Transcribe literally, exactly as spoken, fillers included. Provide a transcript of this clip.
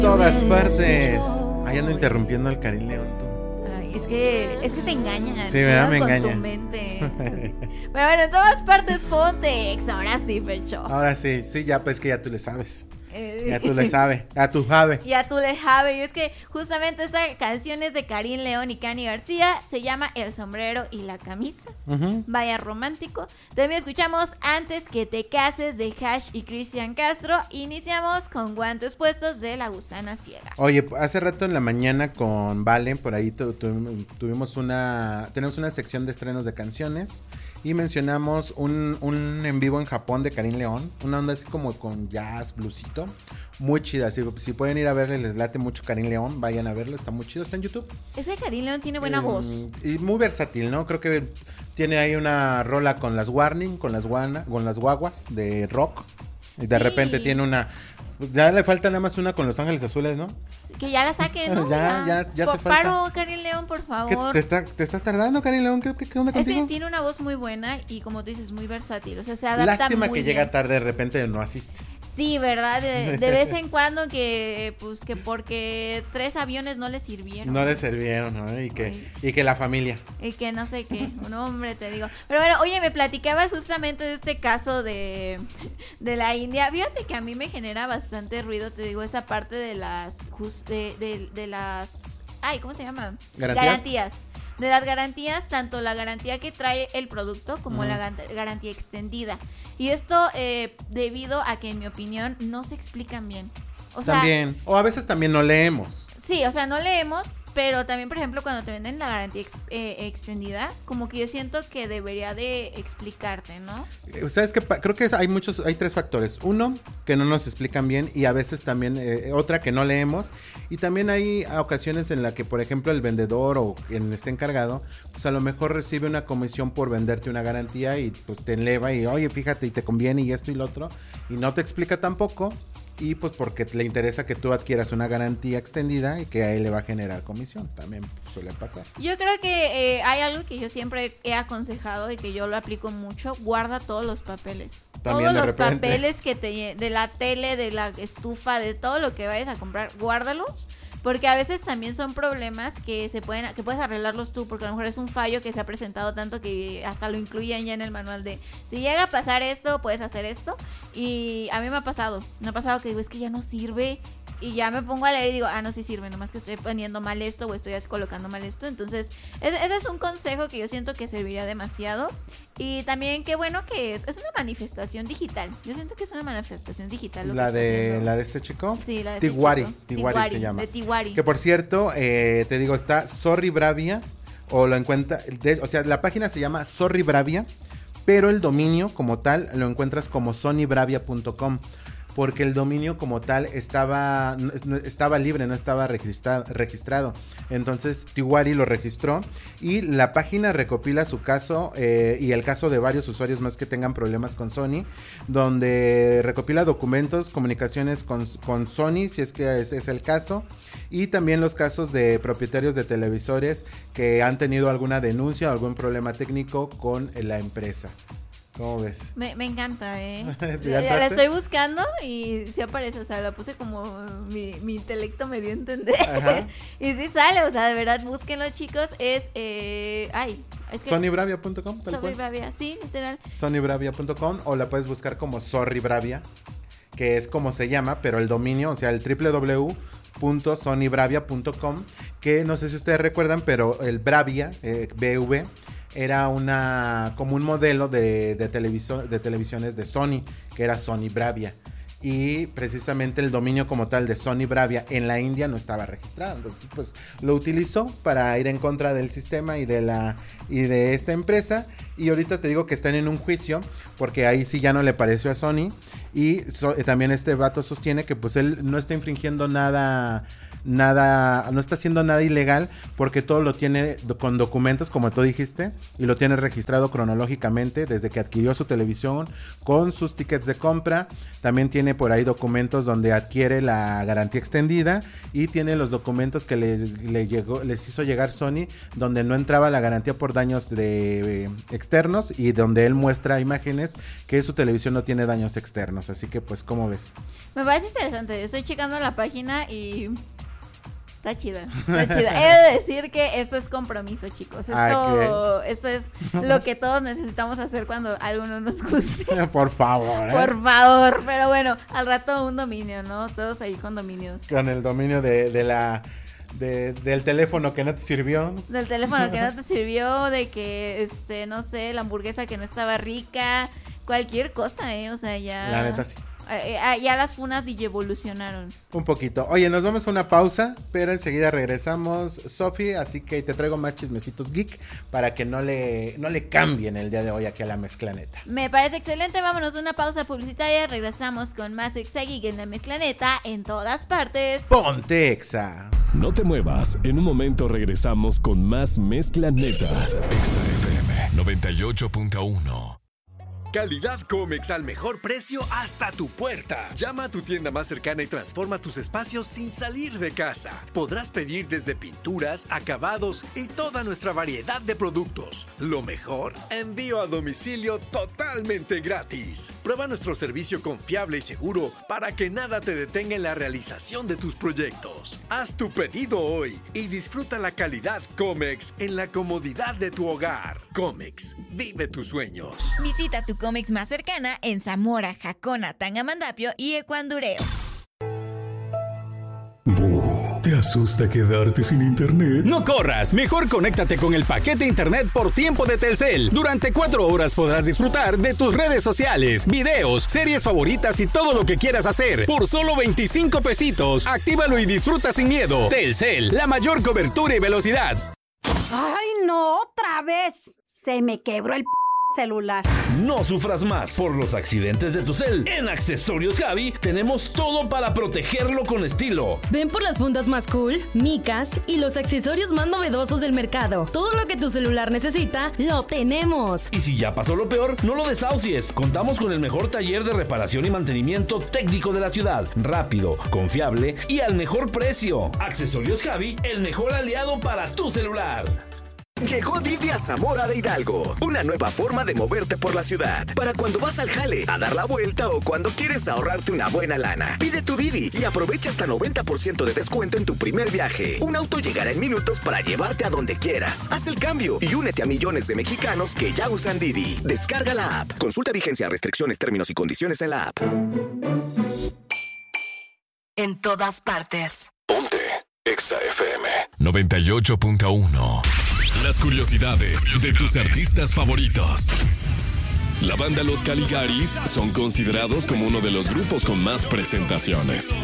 todas partes. Ahí ando interrumpiendo al Karim León, tú. Ay, es que, es que te engañan. Sí, ¿verdad? Me con engaña. tu mente. Pero bueno, en todas partes Pontex. Ahora sí, Fercho. Ahora sí, sí, ya pues que ya tú le sabes. Eh, Ya tú le sabes, ya tú sabes. Ya tú le sabes. Y es que justamente esta canción es de Karim León y Cani García. Se llama El sombrero y la camisa. Uh-huh. Vaya romántico. También escuchamos Antes que te cases de Hash y Cristian Castro. Iniciamos con Guantes puestos de La Gusana Ciega. Oye, hace rato en la mañana con Valen, por ahí tu, tu, tuvimos una, tenemos una sección de estrenos de canciones y mencionamos un, un en vivo en Japón de Karim León, una onda así como con jazz, bluesito, muy chida. Si, si pueden ir a verle, les late mucho Karim León, vayan a verlo, está muy chido, está en YouTube. Ese Karim León tiene buena eh, voz. Y muy versátil, ¿no? Creo que tiene ahí una rola con las Warning, con las, guana, con las guaguas de rock. Y de sí. repente tiene una... Ya le falta nada más una con Los Ángeles Azules, ¿no? Que ya la saquen, ¿no? ya, ya, ya se falta. Paro, Karim León, por favor. ¿Te, está, ¿Te estás tardando, Karim León? ¿Qué, qué, qué onda contigo? Ese tiene una voz muy buena y, como tú dices, muy versátil. O sea, se adapta Lástima muy que bien. llega tarde, de repente no asiste. Sí, ¿verdad? De, de vez en cuando que, pues, que porque tres aviones no le sirvieron. No le sirvieron, ¿no? Y que, y que la familia. Y que no sé qué, un hombre, te digo. Pero bueno, oye, me platicabas justamente de este caso de, de la India. Fíjate que a mí me genera bastante ruido, te digo, esa parte de las, just, de, de, de las, ay, ¿cómo se llama? ¿Garantías? Garantías. De las garantías, tanto la garantía que trae el producto como uh-huh. la garantía extendida. Y esto eh, debido a que, en mi opinión, no se explican bien. O sea, también, o a veces también no leemos. Sí, o sea, no leemos, pero también, por ejemplo, cuando te venden la garantía ex, eh, extendida, como que yo siento que debería de explicarte, ¿no? ¿Sabes qué? Creo que hay muchos, hay tres factores. Uno, que no nos explican bien, y a veces también eh, otra que no leemos. Y también hay ocasiones en la que, por ejemplo, el vendedor o quien esté encargado, pues a lo mejor recibe una comisión por venderte una garantía y pues te eleva y, oye, fíjate, y te conviene y esto y lo otro, y no te explica tampoco. Y pues porque le interesa que tú adquieras una garantía extendida y que a él le va a generar comisión. También suele pasar. Yo creo que eh, hay algo que yo siempre he aconsejado y que yo lo aplico mucho. Guarda todos los papeles. También todos los repente. papeles que te, de la tele, de la estufa, de todo lo que vayas a comprar, guárdalos. Porque a veces también son problemas que se pueden, que puedes arreglarlos tú, porque a lo mejor es un fallo que se ha presentado tanto que hasta lo incluyen ya en el manual de si llega a pasar esto, puedes hacer esto. Y a mí me ha pasado, me ha pasado que digo, es que ya no sirve. Y ya me pongo a leer y digo, ah, no, sí sirve, nomás que estoy poniendo mal esto o estoy colocando mal esto. Entonces, ese, ese es un consejo que yo siento que serviría demasiado. Y también, qué bueno que es, es una manifestación digital. Yo siento que es una manifestación digital. Lo ¿La, que de, ¿La de este chico? Sí, la de Tiwari, este chico. Tiwari, Tiwari se llama. De Tiwari. Que por cierto, eh, te digo, está Sorry Bravia, o lo encuentra, de, o sea, la página se llama Sorry Bravia, pero el dominio como tal lo encuentras como sony bravia punto com. Porque el dominio como tal estaba, no, estaba libre, no estaba registrado, registrado. Entonces Tiwari lo registró y la página recopila su caso eh, y el caso de varios usuarios más que tengan problemas con Sony, donde recopila documentos, comunicaciones con, con Sony, si es que es, es el caso, y también los casos de propietarios de televisores que han tenido alguna denuncia o algún problema técnico con la empresa. ¿Cómo ves? Me, me encanta, ¿eh? ¿Ya la estoy buscando y sí aparece, o sea, la puse como mi, mi intelecto me dio a entender. Y sí sale, o sea, de verdad, búsquenlo, chicos. Es, eh, ay, es que sony bravia punto com, tal Sony cual. Bravia, sí, literal. sony bravia punto com, o la puedes buscar como Sorry Bravia, que es como se llama, pero el dominio, o sea, el doble u doble u doble u punto sony bravia punto com, que no sé si ustedes recuerdan, pero el Bravia, eh, B V, era una como un modelo de, de, televisor, de televisiones de Sony, que era Sony Bravia. Y precisamente el dominio como tal de Sony Bravia en la India no estaba registrado. Entonces, pues lo utilizó para ir en contra del sistema y de la y de esta empresa. Y ahorita te digo que están en un juicio, porque ahí sí ya no le pareció a Sony. Y so, también este vato sostiene que pues él no está infringiendo nada nada, no está haciendo nada ilegal porque todo lo tiene con documentos, como tú dijiste, y lo tiene registrado cronológicamente desde que adquirió su televisión con sus tickets de compra. También tiene por ahí documentos donde adquiere la garantía extendida y tiene los documentos que le, le llegó, les hizo llegar Sony donde no entraba la garantía por daños de, eh, externos y donde él muestra imágenes que su televisión no tiene daños externos. Así que pues, ¿cómo ves? Me parece interesante. Estoy checando la página y está chida, está chida. He de decir que esto es compromiso, chicos. Esto, ah, esto es lo que todos necesitamos hacer cuando algo no nos guste. Por favor, ¿eh? Por favor. Pero bueno, al rato un dominio, ¿no? Todos ahí con dominios. Con el dominio de, de la... De, del teléfono que no te sirvió. Del teléfono que no te sirvió, de que, este, no sé, la hamburguesa que no estaba rica, cualquier cosa, ¿eh? O sea, ya... La neta sí. Eh, eh, ya las funas evolucionaron. Un poquito. Oye, nos vamos a una pausa, pero enseguida regresamos, Sofi, así que te traigo más chismecitos geek para que no le, no le cambien el día de hoy aquí a la Mezclaneta. Me parece excelente, vámonos a una pausa publicitaria, regresamos con más Exa Geek en la Mezclaneta en todas partes. ¡Ponte Exa! No te muevas, en un momento regresamos con más Mezclaneta. Exa F M noventa y ocho punto uno. Calidad Comex al mejor precio hasta tu puerta. Llama a tu tienda más cercana y transforma tus espacios sin salir de casa. Podrás pedir desde pinturas, acabados y toda nuestra variedad de productos. Lo mejor, envío a domicilio totalmente gratis. Prueba nuestro servicio confiable y seguro para que nada te detenga en la realización de tus proyectos. Haz tu pedido hoy y disfruta la calidad Comex en la comodidad de tu hogar. Comex, vive tus sueños. Visita tu Comex más cercana en Zamora, Jacona, Tangamandapio y Ecuandureo. ¿Te asusta quedarte sin internet? No corras, mejor conéctate con el paquete internet por tiempo de Telcel. Durante cuatro horas podrás disfrutar de tus redes sociales, videos, series favoritas y todo lo que quieras hacer. Por solo veinticinco pesitos. Actívalo y disfruta sin miedo. Telcel, la mayor cobertura y velocidad. ¡Ay, no! ¡Otra vez! Se me quebró el p- celular. No sufras más por los accidentes de tu cel. En Accesorios Javi tenemos todo para protegerlo con estilo. Ven por las fundas más cool, micas y los accesorios más novedosos del mercado. Todo lo que tu celular necesita, lo tenemos. Y si ya pasó lo peor, no lo desahucies. Contamos con el mejor taller de reparación y mantenimiento técnico de la ciudad. Rápido, confiable y al mejor precio. Accesorios Javi, el mejor aliado para tu celular. Llegó Didi a Zamora de Hidalgo, una nueva forma de moverte por la ciudad. Para cuando vas al jale, a dar la vuelta o cuando quieres ahorrarte una buena lana. Pide tu Didi y aprovecha hasta noventa por ciento de descuento en tu primer viaje. Un auto llegará en minutos para llevarte a donde quieras. Haz el cambio y únete a millones de mexicanos que ya usan Didi. Descarga la app. Consulta vigencia, restricciones, términos y condiciones en la app. En todas partes. Ponte Exa F M noventa y ocho punto uno. Las curiosidades de tus artistas favoritos. La banda Los Caligaris son considerados como uno de los grupos con más presentaciones.